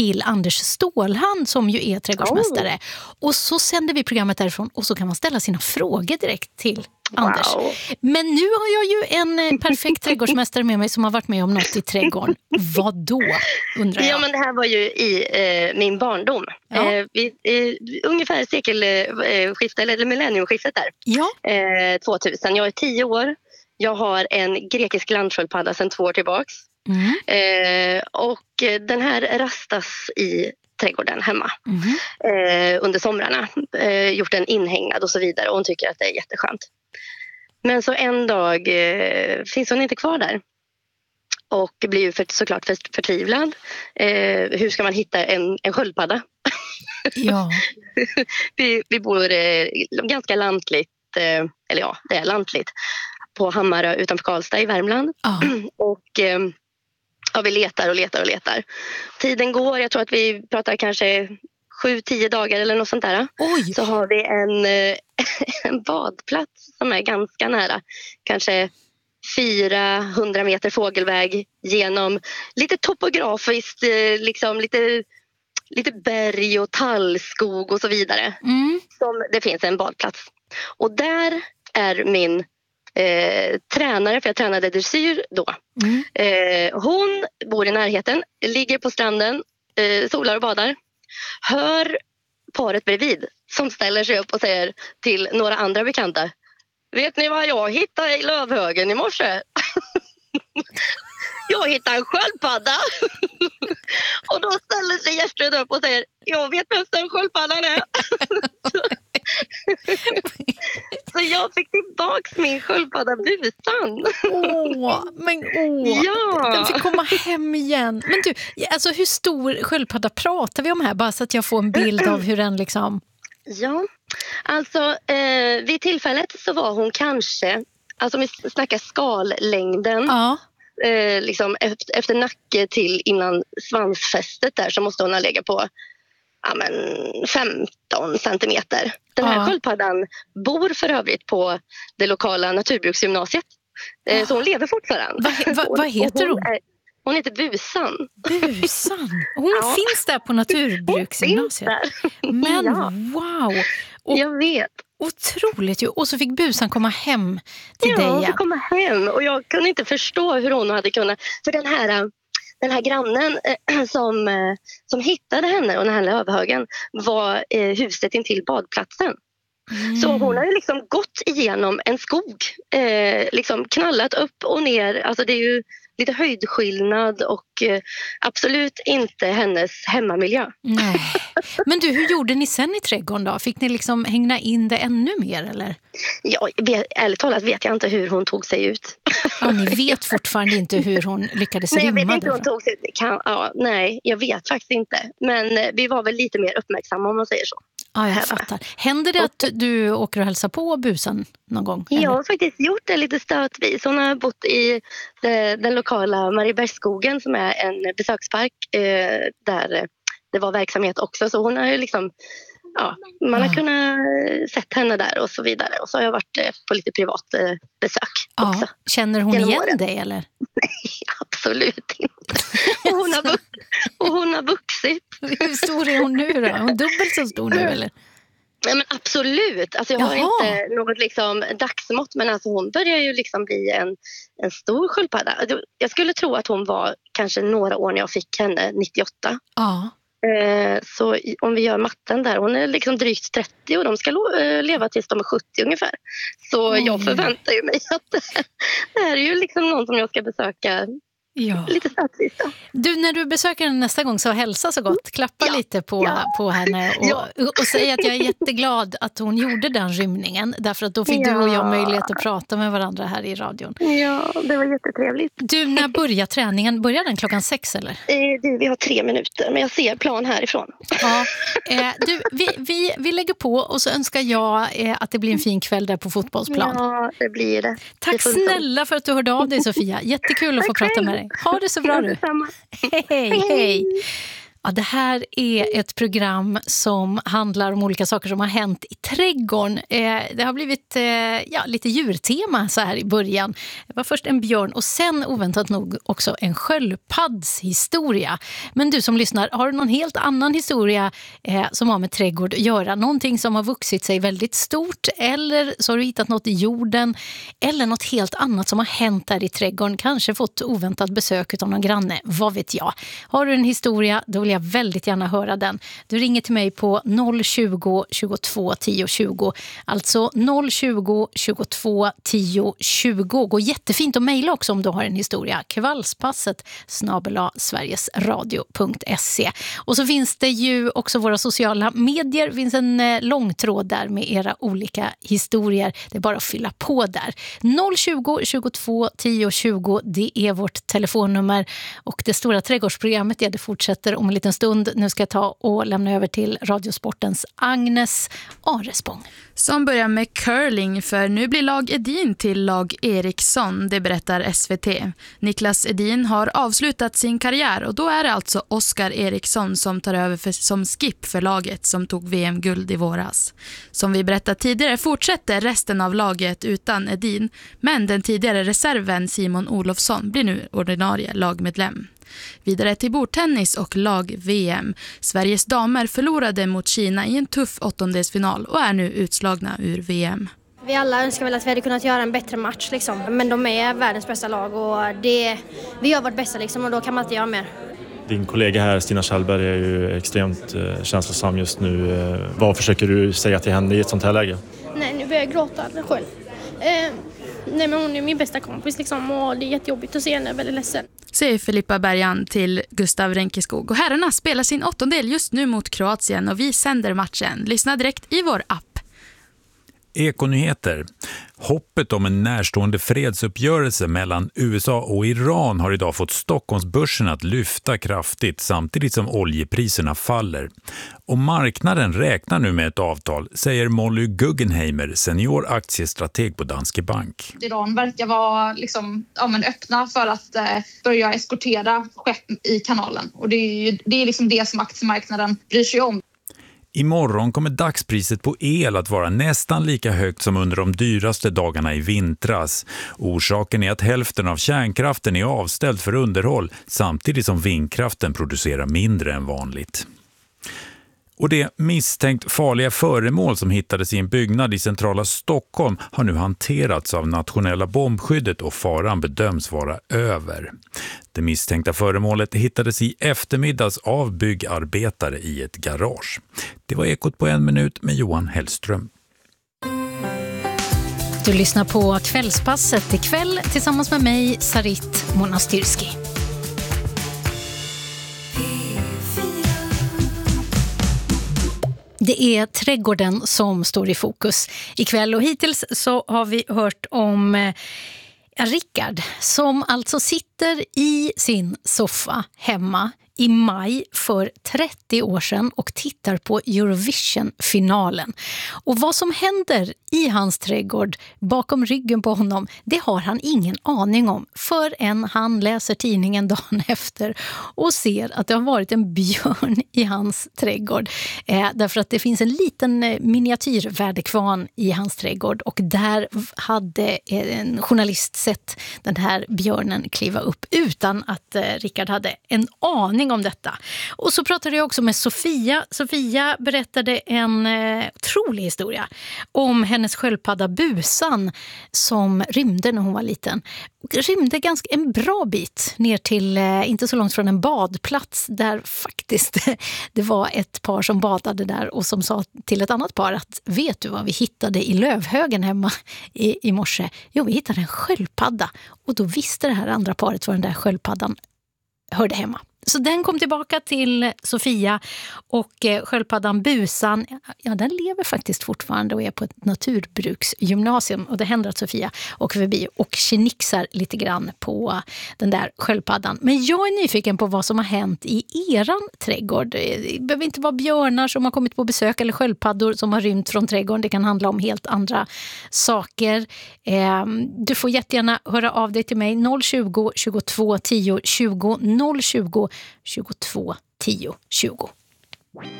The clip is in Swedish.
till Anders Stålhand som ju är trädgårdsmästare. Och så sänder vi programmet därifrån och så kan man ställa sina frågor direkt till Anders. Men nu har jag ju en perfekt trädgårdsmästare med mig som har varit med om något i trädgården. Vad då, undrar jag? Ja, men det här var ju i min barndom. Ja. Ungefär sekelskiftet eller millenniumskiftet där. Ja. 2000. Jag är 10 år. Jag har en grekisk landsköldpadda sedan 2 år tillbaks. Och den här rastas i trädgården hemma under somrarna. Gjort den inhägnad och så vidare och hon tycker att det är jätteskönt. Men så en dag finns hon inte kvar där. Och blir ju såklart förtvivlad. Hur ska man hitta en sköldpadda? Ja. vi bor ganska lantligt, eller ja, det är lantligt, på Hammarö utanför Karlstad i Värmland. Och vi letar och letar. Tiden går, jag tror att vi pratar kanske 7-10 dagar eller något sånt där. Oj. Så har vi en badplats som är ganska nära. Kanske 400 meter fågelväg genom lite topografiskt, liksom lite berg och tallskog och så vidare. Som det finns en badplats. Och där är min tränare, för jag tränade dressyr då. Hon bor i närheten, ligger på stranden, solar och badar. Hör paret bredvid som ställer sig upp och säger till några andra bekanta: vet ni vad jag hittade i lövhögen i morse? Jag hittade en sköldpadda. Och då ställer sig Gertrud upp och säger: jag vet vem den sköldpaddan är. Så jag fick tillbaks min sköldpadda Busan. Ja. Den fick komma hem igen. Men du, alltså hur stor sköldpadda pratar vi om här? Bara så att jag får en bild av hur den liksom... Ja, alltså vid tillfället så var hon kanske, alltså om vi snackar skallängden, liksom efter nacke till innan svansfästet där, så måste hon ha legat på 15 centimeter. Den här sköldpaddan bor för övrigt på det lokala naturbruksgymnasiet. Så hon lever fortfarande. Vad heter hon? Hon heter Busan. Busan? Hon finns där på naturbruksgymnasiet. Men wow! Jag vet. Otroligt ju. Och så fick Busan komma hem till dig. Ja, hon fick komma hem. Och jag kunde inte förstå hur hon hade kunnat... För den här grannen som hittade henne och den här lövhögen var huset intill badplatsen. Så hon har ju liksom gått igenom en skog, liksom knallat upp och ner. Alltså det är ju lite höjdskillnad och absolut inte hennes hemmamiljö. Nej. Men du, hur gjorde ni sen i trädgården då? Fick ni liksom hänga in det ännu mer eller? Ja, ärligt talat vet jag inte hur hon tog sig ut. Ja, ni vet fortfarande inte hur hon lyckades rymma? Nej, jag vet inte hur hon tog sig ut. Nej, jag vet faktiskt inte. Men vi var väl lite mer uppmärksamma om man säger så. Ja, jag fattar. Händer det att du åker och hälsar på Busan någon gång? Eller? Jag har faktiskt gjort det lite stötvis. Hon har bott i den lokala Mariebergsskogen som är en besökspark där det var verksamhet också. Så hon har ju liksom, man har kunnat sett henne där och så vidare. Och så har jag varit på lite privat besök också. Känner hon igen dig eller? Nej, absolut inte. Och hon har vuxit. Hur stor är hon nu då? Är hon dubbelt så stor nu eller? Ja, men absolut. Alltså jag har inte något liksom dagsmått, men alltså hon börjar ju liksom bli en stor sköldpadda. Jag skulle tro att hon var kanske några år när jag fick henne, 98. Ja. Så om vi gör matten där, hon är liksom drygt 30 och de ska leva tills de är 70 ungefär. Så jag förväntar ju mig att det här är ju liksom någon som jag ska besöka. Ja. Lite statsvis då. Du, när du besöker henne nästa gång så hälsa så gott. Klappa lite på henne och säga att jag är jätteglad att hon gjorde den rymningen. Därför att då fick du och jag möjlighet att prata med varandra här i radion. Ja, det var jättetrevligt. Du, när börjar träningen? Börjar den 6:00 eller? Vi har 3 minuter, men jag ser plan härifrån. Ja, du, vi lägger på och så önskar jag att det blir en fin kväll där på fotbollsplan. Ja, det blir det. Tack snälla för att du hörde av dig, Sofia. Jättekul att få prata med dig. Ha det så bra du. Detsamma. Hej. Ja, det här är ett program som handlar om olika saker som har hänt i trädgården. Det har blivit lite djurtema så här i början. Det var först en björn och sen oväntat nog också en sköldpaddshistoria. Men du som lyssnar, har du någon helt annan historia som har med trädgård att göra? Någonting som har vuxit sig väldigt stort, eller så har du hittat något i jorden, eller något helt annat som har hänt där i trädgården. Kanske fått oväntat besök av någon granne, vad vet jag. Har du en historia, då vill jag väldigt gärna höra den. Du ringer till mig på 020 22 10 20. Alltså 020 22 10 20. Går jättefint att mejla också om du har en historia. kvällspasset@sverigesradio.se. Och så finns det ju också våra sociala medier. Det finns en lång tråd där med era olika historier. Det är bara att fylla på där. 020 22 10 20, det är vårt telefonnummer. Och det stora trädgårdsprogrammet, det fortsätter om en liten stund. Nu ska jag ta och lämna över till Radiosportens Agnes Arespång. Som börjar med curling, för nu blir lag Edin till lag Eriksson, det berättar SVT. Niklas Edin har avslutat sin karriär och då är det alltså Oskar Eriksson som tar över som skip för laget som tog VM-guld i våras. Som vi berättat tidigare fortsätter resten av laget utan Edin, men den tidigare reserven Simon Olofsson blir nu ordinarie lagmedlem. Vidare till bordtennis och lag-VM. Sveriges damer förlorade mot Kina i en tuff åttondelsfinal och är nu utslagna ur VM. Vi alla önskar väl att vi hade kunnat göra en bättre match liksom. Men de är världens bästa lag och vi gör vårt bästa liksom, och då kan man inte göra mer. Din kollega här, Stina Kjellberg, är ju extremt känslosam just nu. Vad försöker du säga till henne i ett sånt här läge? Nej, nu börjar jag gråta själv. Nej, men hon är min bästa kompis liksom, och det är jättejobbigt att se henne, väldigt ledsen. Säger Filippa Bergan till Gustav Renkeskog. Och herrarna spelar sin åttondel just nu mot Kroatien och vi sänder matchen. Lyssna direkt i vår app. Ekonyheter. Hoppet om en närstående fredsuppgörelse mellan USA och Iran har idag fått Stockholmsbörsen att lyfta kraftigt samtidigt som oljepriserna faller. Och marknaden räknar nu med ett avtal, säger Molly Guggenheimer, senior aktiestrateg på Danske Bank. Iran verkar vara öppna för att börja eskortera skepp i kanalen. Och det är liksom det som aktiemarknaden bryr sig om. Imorgon kommer dagspriset på el att vara nästan lika högt som under de dyraste dagarna i vintras. Orsaken är att hälften av kärnkraften är avställd för underhåll samtidigt som vindkraften producerar mindre än vanligt. Och det misstänkt farliga föremål som hittades i en byggnad i centrala Stockholm har nu hanterats av nationella bombskyddet och faran bedöms vara över. Det misstänkta föremålet hittades i eftermiddags av byggarbetare i ett garage. Det var Ekot på 1 minut med Johan Hellström. Du lyssnar på Kvällspasset ikväll tillsammans med mig, Sarit Monastyrski. Det är trädgården som står i fokus ikväll och hittills så har vi hört om Rickard som alltså sitter i sin soffa hemma i maj för 30 år sedan och tittar på Eurovision-finalen. Och vad som händer i hans trädgård bakom ryggen på honom, det har han ingen aning om förrän han läser tidningen dagen efter och ser att det har varit en björn i hans trädgård. Därför att det finns en liten miniatyrvärdekvarn i hans trädgård och där hade en journalist sett den här björnen kliva upp utan att Rickard hade en aning om detta. Och så pratade jag också med Sofia. Sofia berättade en otrolig historia om hennes sköldpadda Busan som rymde när hon var liten. Rymde ganska en bra bit ner till, inte så långt från en badplats där faktiskt det var ett par som badade där och som sa till ett annat par att vet du vad vi hittade i lövhögen hemma i morse? Jo, vi hittade en sköldpadda och då visste det här andra paret var den där sköldpaddan hörde hemma. Så den kom tillbaka till Sofia och sköldpaddan Busan, ja den lever faktiskt fortfarande och är på ett naturbruksgymnasium och det händer att Sofia åker förbi och knixar lite grann på den där sköldpaddan. Men jag är nyfiken på vad som har hänt i eran trädgård. Det behöver inte vara björnar som har kommit på besök eller sköldpaddor som har rymt från trädgården. Det kan handla om helt andra saker. Du får jättegärna höra av dig till mig 020 22 10 20 020 22 10 20.